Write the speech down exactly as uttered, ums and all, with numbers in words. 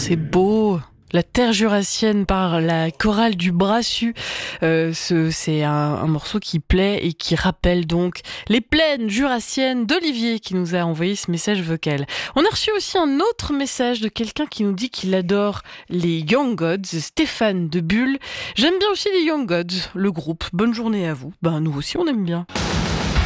c'est beau. La terre jurassienne par la chorale du Brassus. Euh, ce, c'est un, un morceau qui plaît et qui rappelle donc les plaines jurassiennes d'Olivier qui nous a envoyé ce message vocal. On a reçu aussi un autre message de quelqu'un qui nous dit qu'il adore les Young Gods, Stéphane de Bulle. J'aime bien aussi les Young Gods, le groupe. Bonne journée à vous. Ben, nous aussi on aime bien.